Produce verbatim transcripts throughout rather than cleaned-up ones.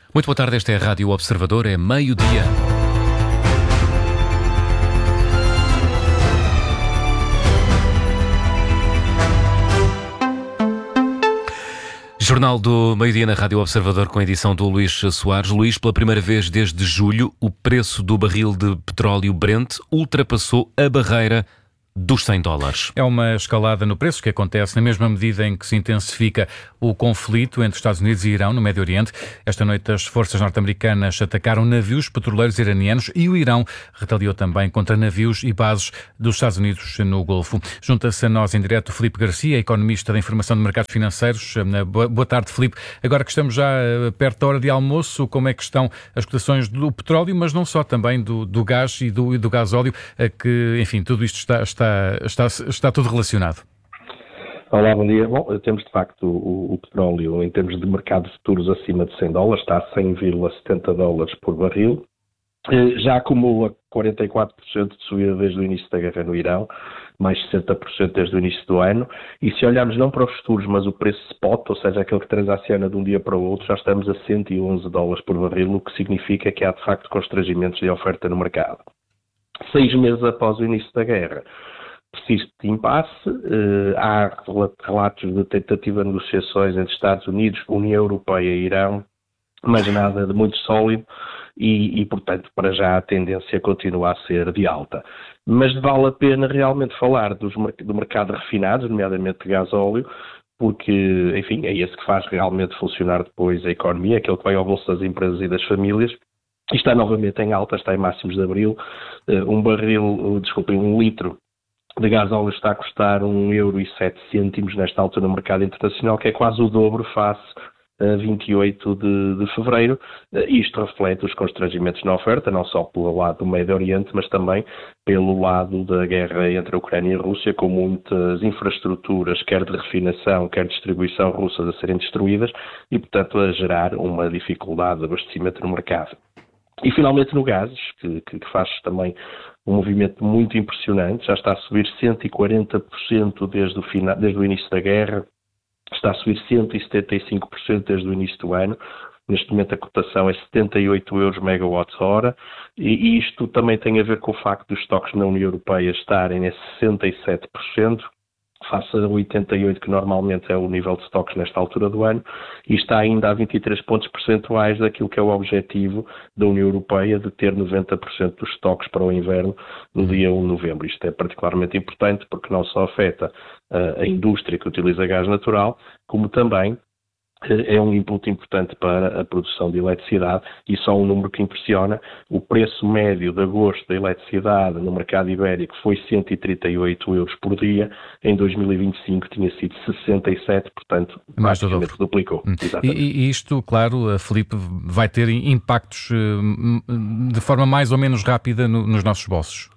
Muito boa tarde, esta é a Rádio Observador, é meio-dia. Jornal do meio-dia na Rádio Observador com a edição do Luís Soares. Luís, pela primeira vez desde julho, o preço do barril de petróleo Brent ultrapassou a barreira dos cem dólares. É uma escalada no preço que acontece na mesma medida em que se intensifica o conflito entre Estados Unidos e Irão no Médio Oriente. Esta noite as forças norte-americanas atacaram navios petroleiros iranianos e o Irão retaliou também contra navios e bases dos Estados Unidos no Golfo. Junta-se a nós em direto Filipe Garcia, economista da Informação de Mercados Financeiros. Boa tarde, Filipe. Agora que estamos já perto da hora de almoço, como é que estão as cotações do petróleo, mas não só, também do, do gás e do, e do gasóleo, que, enfim, tudo isto está, está Está, está tudo relacionado. Olá, bom dia. Bom, temos de facto o, o petróleo em termos de mercado de futuros acima de cem dólares, está a cem vírgula setenta dólares por barril. Já acumula quarenta e quatro por cento de subida desde o início da guerra no Irão, mais sessenta por cento desde o início do ano. E se olharmos não para os futuros, mas o preço spot, ou seja, aquele que transaciona de um dia para o outro, já estamos a cento e onze dólares por barril, o que significa que há de facto constrangimentos de oferta no mercado. Seis meses após o início da guerra, persiste de impasse, eh, há relatos de tentativa de negociações entre Estados Unidos, União Europeia e Irão, mas nada de muito sólido e, e, portanto, para já a tendência continua a ser de alta. Mas vale a pena realmente falar dos, do mercado refinado, nomeadamente de gasóleo, porque, enfim, é esse que faz realmente funcionar depois a economia, aquele que vai ao bolso das empresas e das famílias. E está novamente em alta, está em máximos de abril. Um barril, desculpem, um litro de gasóleo está a custar um euro e sete cêntimos nesta altura no mercado internacional, que é quase o dobro face a vinte e oito de, de fevereiro. Isto reflete os constrangimentos na oferta, não só pelo lado do Médio Oriente, mas também pelo lado da guerra entre a Ucrânia e a Rússia, com muitas infraestruturas, quer de refinação, quer de distribuição russas a serem destruídas e, portanto, a gerar uma dificuldade de abastecimento no mercado. E finalmente no gás, que, que faz também um movimento muito impressionante, já está a subir cento e quarenta por cento desde o, final, desde o início da guerra, está a subir cento e setenta e cinco por cento desde o início do ano. Neste momento a cotação é setenta e oito euros megawatt-hora e isto também tem a ver com o facto dos estoques na União Europeia estarem a sessenta e sete por cento, face a oitenta e oito por cento que normalmente é o nível de estoques nesta altura do ano, e está ainda a vinte e três pontos percentuais daquilo que é o objetivo da União Europeia de ter noventa por cento dos estoques para o inverno no dia um de novembro. Isto é particularmente importante porque não só afeta uh, a indústria que utiliza gás natural, como também é um input importante para a produção de eletricidade e só um número que impressiona. O preço médio de agosto da eletricidade no mercado ibérico foi cento e trinta e oito euros por dia, em dois mil e vinte e cinco tinha sido sessenta e sete, portanto, mais do dobro. Duplicou. Hum. E, e isto, claro, Filipe, vai ter impactos de forma mais ou menos rápida no, nos nossos bolsos?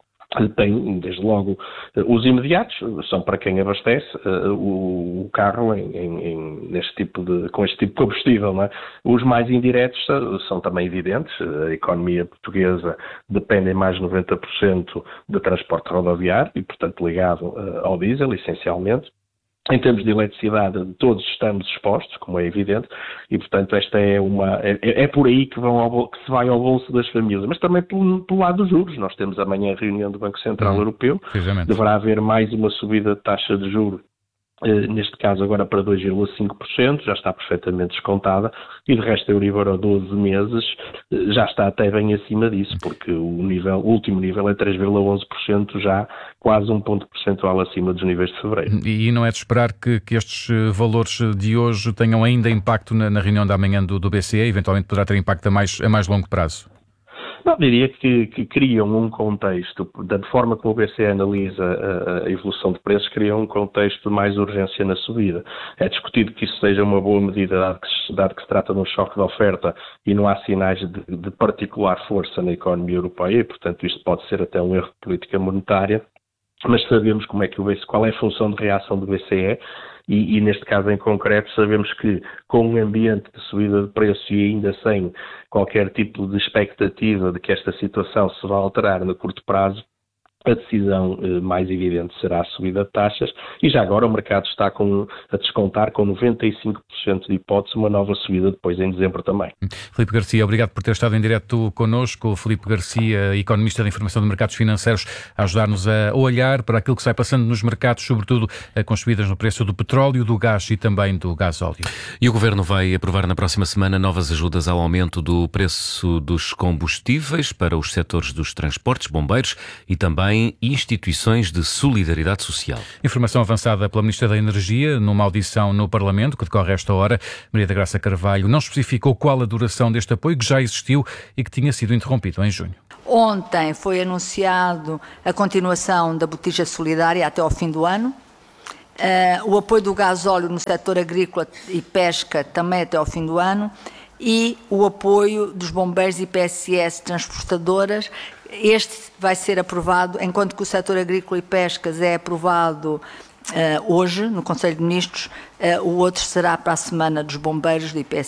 Tem, desde logo, os imediatos, são para quem abastece uh, o, o carro em, em, em, neste tipo de, com este tipo de combustível, não é? Os mais indiretos são, são também evidentes. A economia portuguesa depende em mais de noventa por cento de transporte rodoviário e, portanto, ligado uh, ao diesel, essencialmente. Em termos de eletricidade, todos estamos expostos, como é evidente, e, portanto, esta é uma é, é por aí que, vão ao, que se vai ao bolso das famílias, mas também pelo, pelo lado dos juros. Nós temos amanhã a reunião do Banco Central uhum. Europeu, deverá haver mais uma subida de taxa de juros, eh, neste caso agora para dois vírgula cinco por cento, já está perfeitamente descontada, e de resto a Euribor a doze meses eh, já está até bem acima disso, porque o, nível, o último nível é três vírgula onze por cento, já quase um ponto percentual acima dos níveis de fevereiro. E não é de esperar que, que estes valores de hoje tenham ainda impacto na, na reunião da manhã do, do B C E, eventualmente poderá ter impacto a mais, a mais longo prazo? Não, diria que, que criam um contexto, da forma como o B C E analisa a, a evolução de preços, criam um contexto de mais urgência na subida. É discutido que isso seja uma boa medida, dado que, se, dado que se trata de um choque de oferta e não há sinais de, de particular força na economia europeia, e, portanto, isto pode ser até um erro de política monetária, mas sabemos como é que o B C E, qual é a função de reação do B C E, E, e neste caso em concreto sabemos que com um ambiente de subida de preço e ainda sem qualquer tipo de expectativa de que esta situação se vá alterar no curto prazo, a decisão eh, mais evidente será a subida de taxas e já agora o mercado está com, a descontar com noventa e cinco por cento de hipótese uma nova subida depois em dezembro também. Filipe Garcia, obrigado por ter estado em direto connosco. Filipe Garcia, economista da Informação de Mercados Financeiros, a ajudar-nos a olhar para aquilo que sai passando nos mercados, sobretudo com as subidas no preço do petróleo, do gás e também do gasóleo. E o Governo vai aprovar na próxima semana novas ajudas ao aumento do preço dos combustíveis para os setores dos transportes, bombeiros e também instituições de solidariedade social. Informação avançada pela Ministra da Energia numa audição no Parlamento, que decorre a esta hora. Maria da Graça Carvalho não especificou qual a duração deste apoio, que já existiu e que tinha sido interrompido em junho. Ontem foi anunciado a continuação da botija solidária até ao fim do ano. Uh, o apoio do gasóleo no setor agrícola e pesca também até ao fim do ano. E o apoio dos bombeiros e P S S transportadoras. Este vai ser aprovado, enquanto que o setor agrícola e pescas é aprovado uh, hoje no Conselho de Ministros, uh, o outro será para a semana dos bombeiros do I P S S.